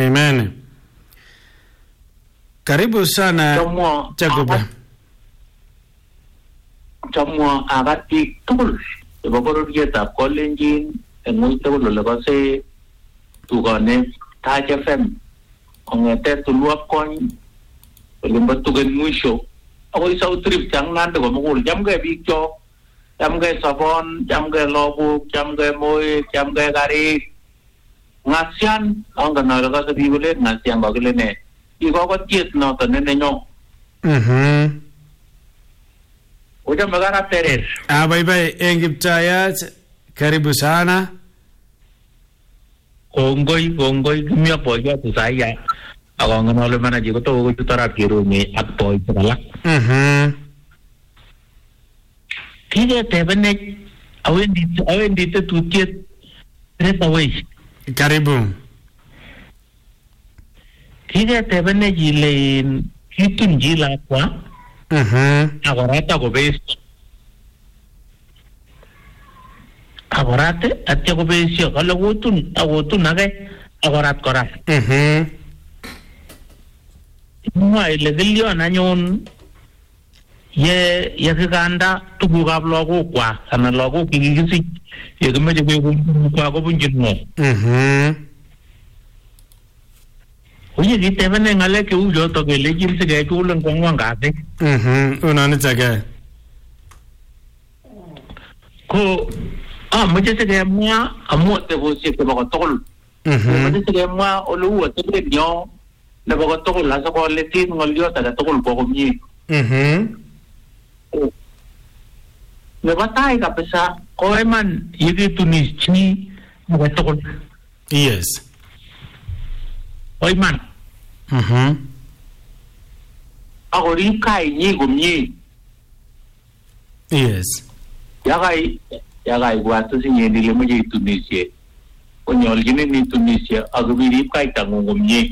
Amen. Karibu sana Jacob. Chamwa agati tukul chebo bororietab Kolenjin eng ng'wony tugul ole kose tugonet Taach FM kong'ete tulwab kony olimbo tugen mwisho akoi South Rift ang Nandi komugul. Chamgei biik chok, chamgei Sobon, chamgei Lobuk, chamgei Moi, chamgei Karik, Ng'asian angen ale kose biik kole Ng'asian kakile ne kikokotiet noto ne nenyo. Ujambe kana Terer. Bye eng Kiptayat, karibu sana. Kongoi kimya boyot saya. Ako ngano le manaji ko to ko tarap kirumi at boy alak. Kige tebene awendi te tutiet straight away. Karibu. Kige tebene jile kitun jila kwa. Agorata ko besto. Agorate atya ko besyo kala agotun age agorat korat. Mwa ile gilyon anyon ye kiganda tugukab lagok kwa ana lagok kikisich ye kimeche kwa ko bunjin mo. Oye kitebene ngalek cheu choto kele jil sikechulun ko ngwan kasi. Unanitake. Ko moche sikemwa amu tebosiek chebo kotugul. Moche sikemwa ole u tebet nyo nebo kotugul asikoletit ng'olyot age tugul ko komie. Nebo tai kabisa ko iman yekitunis chi age tugul. Yes. O iman. Ako rib kainyi komie. Yes. Yakai bwatu sinyendi le moche itunisye. Konyoljinin itunisye ako birib kaitang'ung komie.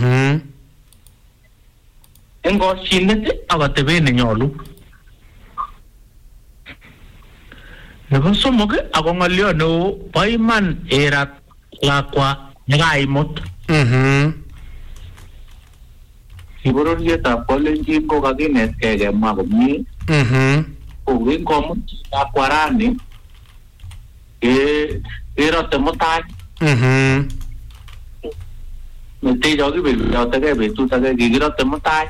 Eng koshinet ak atebet nenyolu. Nebo somok ako ng'olyot neo bo iman erat lakwa nekaimut. Kibororietab Kolenjin ko kakinetkei kemwa komie. Ko kinkomut lakwa rani kerote mutai. Mete jo kibebeyotegei betut age kikirote mutai.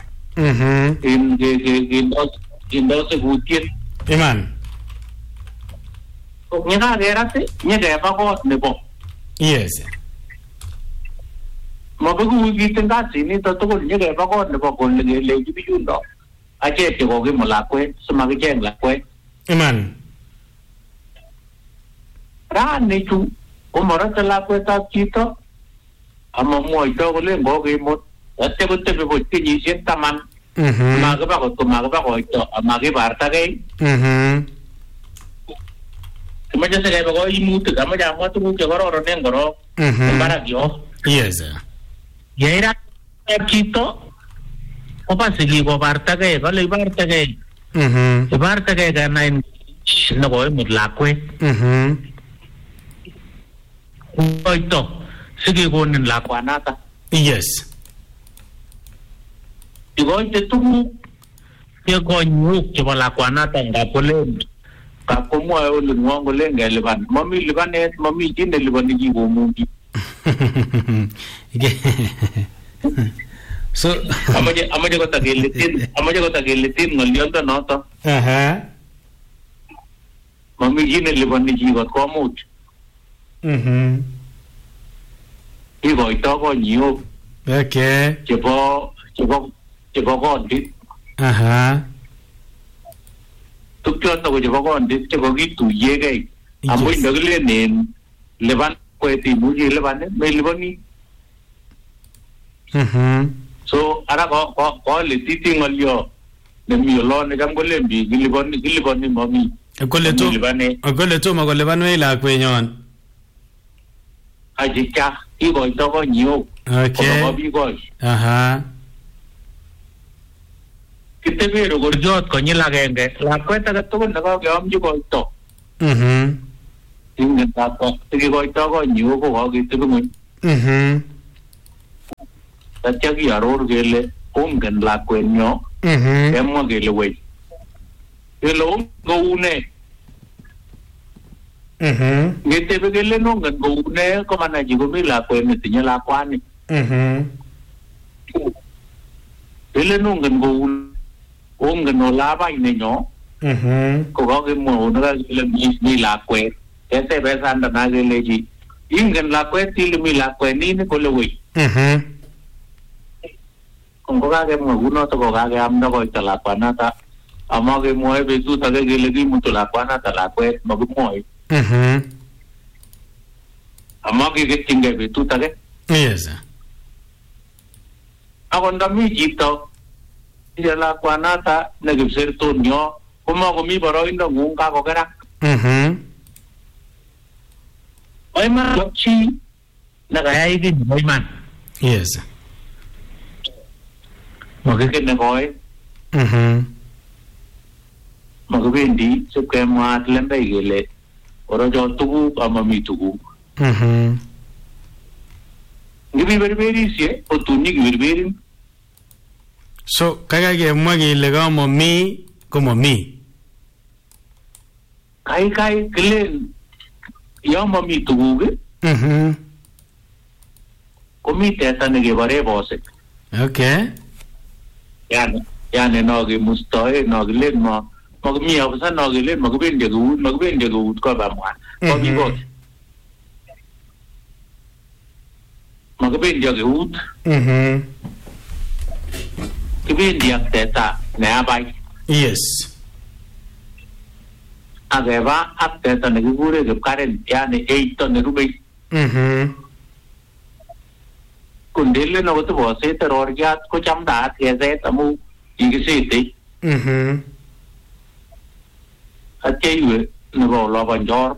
Kindo sikutiet. Iman. Nyekakerat nyekeba kot nebo. Yes. Mabeku wikit eng kasinito tugul nyekeba kot nebo kole kelechi bichundo achek che kokimut lakwet simakicheng lakwet. Iman. Rani chu komarate lakwetab chito amamwoito kole ngokimut atya kotebi buch kenyisiek 10 makiba koito amakibartagei. Kimache sikebe koimutik amache amwa tuguk chekororonen korok barak yo. Yes. Yeirat chito koba sigik kobartagei kole ibartagei. Ibartagei kanai nekoimut lakwet. Koito sikikonin lakwanata. Yes. Ikoite tuguk chekonyuk chebo lakwanata ngap kolen kap komwoe ole ngwong kole ngelipan mami lipanet mami chi nelipani chi komuchi. So amache kotakeletin ng'olyondo noto. Mami chi nelipani chi kot komuch. Ikoito konyok. Okay. Chebo kondit. Tukchoto ko chebo kondit chebo kituyegei. Amu indakilenen lipan kwet imuchi lipan melipani. So ara ko letiti ng'olyo nemi olon nekam kolen biik kilipani mami. Kole tomo kolipanwech lakwenyon. Achicha ikoito konyok. Okay. Kitebe rokorjot konyil agenge. Lakwet age tugul nekakeamchi koito. Ingen tako tikikoito konyok ko kakitebi ng'ony. tatya kiaror kele ongen lakwenyo kemwa kele wei kele ongoune ngetebe kele nongen koune komanachi komi lakwet netinye lakwani kele nongen koune ongen olabai nenyo kokakimwaun kele mi lakwet ketebe sandana kelechi ingen lakwet ile mi lakwet nini kole wei kokakemwa kunoto kokakeamda koita lakwanata amakemwoe betut age kele kimutu lakwanata lakwet makimwoe amakiketchingei betut age yes ako ndami chito ile lakwanata nekipsertonyo komakomi boroindo ng'ung kakokerak oiman chi nakayai kiy nebo iman yes makikene koi makibendi sipkemwaat lembei kele orocho tuguk amami tuguk ngibiberberisie kotun nyikiberberin so kakakemwa kele kamami komami kai kilen yo mami tuguk komi teta nekebore bosek okay yani nokemustoe nokilen makimi afisa nokilen makibendi keut koba mwana komi kot makibendi keut kibendi ak teta neabai yes akeba ak teta nekikure kipkaren yani eito nerubei kundelen akot boset roriat kochamdaat keset amu kikisetei atya iwe nebo lobanjor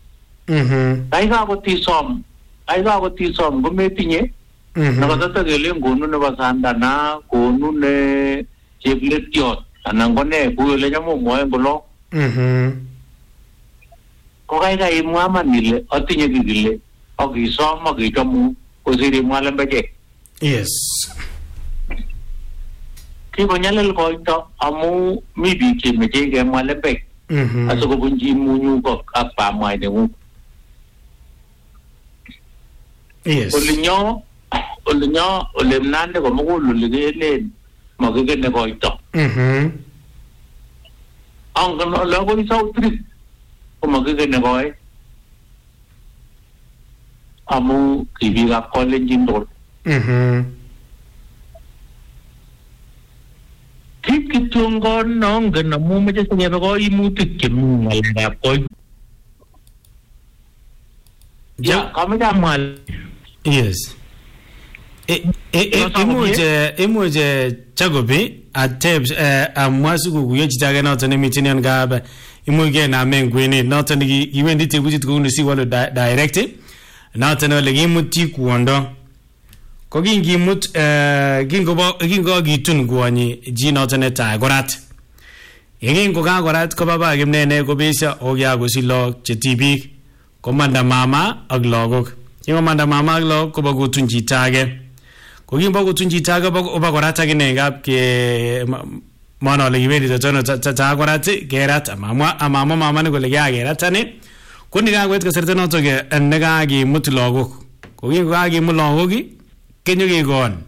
kaikakotisom kometinye nakatata kelen konu nebo sandana konu ne chepletiot anan ko ne kuyole chamomwoe ngolo ko kaikai man ile atinye kikile akisom akichomu kosir imwa lembechek yes kikonyalil koito amu mi biik chemeche kemwa lembech asikobunchi munyuk ak pamwaineng'ung yes olinyo olemnande komugul olikelen makikene koito angen ole akoi sautrik komakikene koi amu kibikab kolenjin tugul kit kityongon nongen amu meche sinyebe koimutik chemi ng'alekab koi kameche amwa yes imuche Jacobi ateb amwa sikukuyo chito age noto nemiten yon kab imuch kenamen kwenet noto kiwendi tebutit kouni siwalu direct noto ole kimuti kwondo ko kingimut kingokitun kwonyi ji noto netai korat yekingokakorat ko baba kimnene kobesio okyakosi lok chetibik komanda mama ak lagok kingomanda mama ak lagok koba kotun chito age kokimba kotun chito age oba korat akine ngap ke manole kiwendi totono ta korat kerat amamwa mama ni kole kakeratane koni kakwet kasarta noto ke nekakimut lagok kokingokakimut lagok kenyokekon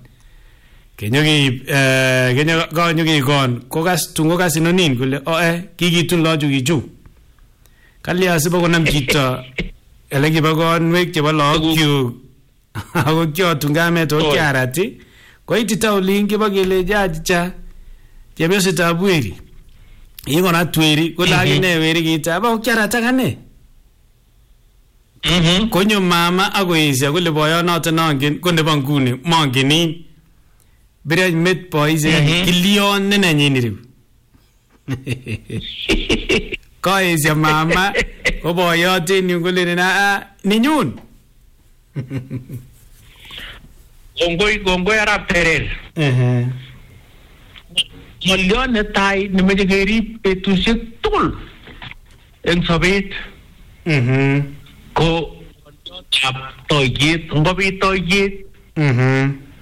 kokas tungokas inonin kole kikitun lochu kichu kalya sibo konam chito ele kibo konwek chebo logokyuk ako kyotun kamet okyarati koitita olin kibo kele jajicha chepyosetab weri ingonat weri kolakine weri kita aba okyarata kane konyo mama akoesya kole boyonoto nongen ko nebo nguni mongenin birech met boise kilion nenenyin iriu koesya mama ko boyotin yu kole ninyun kongoi arap terer ng'olyon netai nemeche kerib betusiek tugul eng sobet ko ng'olyot ab toiyet ngobit toiyet